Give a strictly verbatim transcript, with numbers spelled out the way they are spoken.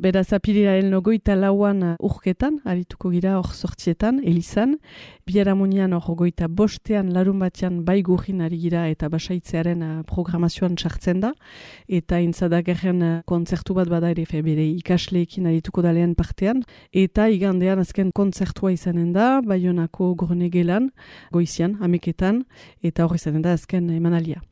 Beraz, apirilaren hogeita lauan urketan, arituko gira hor sortzietan, Elizan. Biharamunian hor hogeita bostean, larun batean bai gurrin ari gira eta basaitzearen programazioan sartzen da. Eta intzadagerren kontzertu bat bada ere bere ikasleekin arituko da lehen partean. Eta igandean azken kontzertua izanen da, Baionako Gornegelan, goizian, ameketan, eta hor izanen da azken emanalia.